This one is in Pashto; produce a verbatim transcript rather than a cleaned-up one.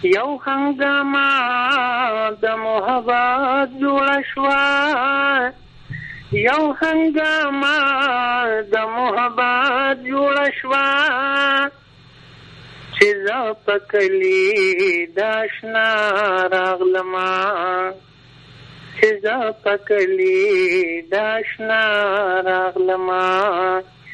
یو هنګامه د محبت جوړه شوه یو هنګامه د محبت جوړه شوه چې زه په کلي د اشنا راغلمه چې زه په کلي د اشنا راغلمه